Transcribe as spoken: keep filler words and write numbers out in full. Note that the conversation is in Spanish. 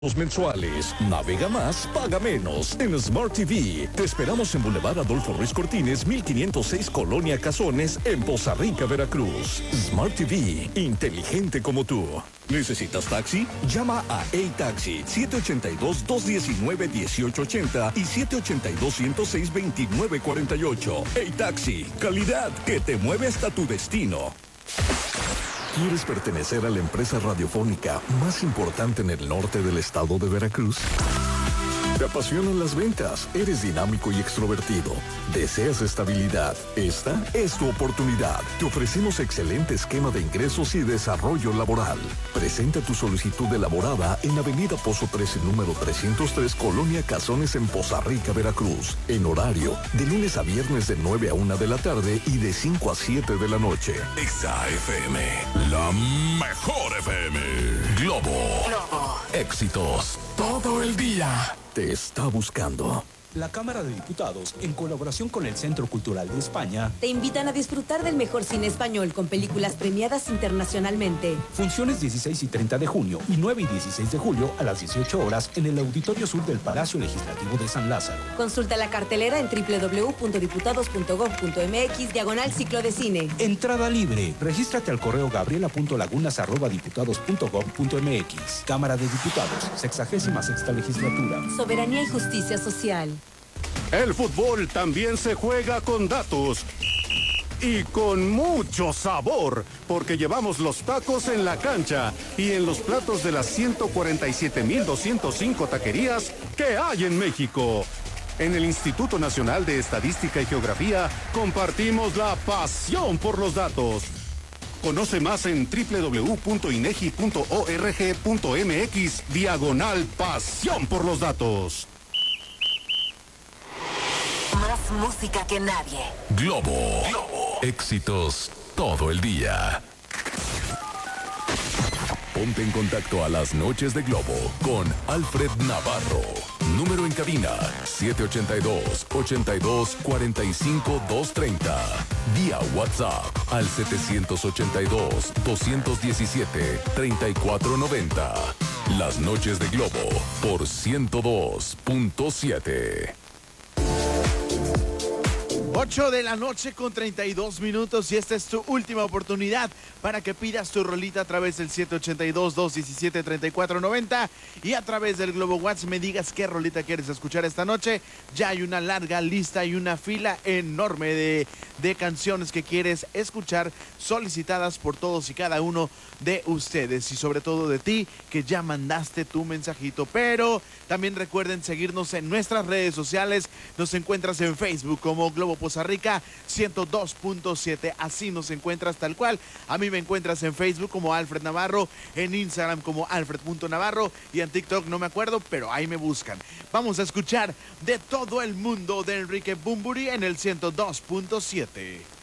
mensuales. Navega más, paga menos. En Smart T V, te esperamos en Boulevard Adolfo Ruiz Cortines, mil quinientos seis, Colonia Cazones, en Poza Rica, Veracruz. Smart T V, inteligente como tú. ¿Necesitas taxi? Llama a A-Taxi, siete ocho dos, dos uno nueve, uno ocho ocho cero y siete ocho dos, uno cero seis, dos nueve cuatro ocho. A-Taxi, calidad que te mueve hasta tu destino. ¿Quieres pertenecer a la empresa radiofónica más importante en el norte del estado de Veracruz? ¿Te apasionan las ventas? ¿Eres dinámico y extrovertido? ¿Deseas estabilidad? Esta es tu oportunidad. Te ofrecemos excelente esquema de ingresos y desarrollo laboral. Presenta tu solicitud elaborada en Avenida Pozo trece, número trescientos tres, Colonia Cazones, en Poza Rica, Veracruz. En horario de lunes a viernes de nueve a una de la tarde y de cinco a siete de la noche. Exa F M, la mejor F M. Globo. Globo. Éxitos todo el día. Te está buscando. La Cámara de Diputados, en colaboración con el Centro Cultural de España, te invitan a disfrutar del mejor cine español con películas premiadas internacionalmente. Funciones dieciséis y treinta de junio y nueve y dieciséis de julio a las dieciocho horas en el Auditorio Sur del Palacio Legislativo de San Lázaro. Consulta la cartelera en doble u doble u doble u punto diputados punto gob punto m x diagonal ciclo de cine. Entrada libre. Regístrate al correo gabriela punto lagunas arroba diputados punto gob punto m x. Cámara de Diputados, sexagésima sexta legislatura. Soberanía y justicia social. El fútbol también se juega con datos y con mucho sabor, porque llevamos los tacos en la cancha y en los platos de las ciento cuarenta y siete mil doscientos cinco taquerías que hay en México. En el Instituto Nacional de Estadística y Geografía compartimos la pasión por los datos. Conoce más en doble u doble u doble u punto inegi punto org punto m x diagonal pasión por los datos. Más música que nadie. Globo. Globo. Éxitos todo el día. Ponte en contacto a las noches de Globo con Alfred Navarro. Número en cabina siete ocho dos, ocho dos, cuatro cinco, dos tres cero. Vía WhatsApp al siete ocho dos, dos uno siete, tres cuatro nueve cero. Las noches de Globo por ciento dos punto siete. ocho de la noche con treinta y dos minutos y esta es tu última oportunidad para que pidas tu rolita a través del siete ocho dos, dos uno siete, tres cuatro nueve cero y a través del Globo WhatsApp me digas qué rolita quieres escuchar esta noche. Ya hay una larga lista y una fila enorme de, de canciones que quieres escuchar solicitadas por todos y cada uno de ustedes y sobre todo de ti que ya mandaste tu mensajito. Pero también recuerden seguirnos en nuestras redes sociales. Nos encuentras en Facebook como Globo Poza Rica ciento dos punto siete, así nos encuentras tal cual. A mí me encuentras en Facebook como Alfred Navarro, en Instagram como alfred punto navarro y en TikTok no me acuerdo, pero ahí me buscan. Vamos a escuchar de todo el mundo de Enrique Bunbury en el ciento dos punto siete.